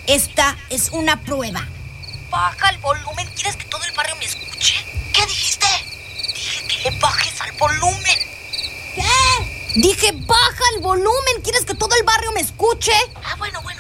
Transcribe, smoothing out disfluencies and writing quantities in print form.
Esta es una prueba. Baja el volumen. ¿Quieres que todo el barrio me escuche? ¿Qué dijiste? Dije que le bajes al volumen. ¿Qué? Dije, baja el volumen. ¿Quieres que todo el barrio me escuche? Bueno.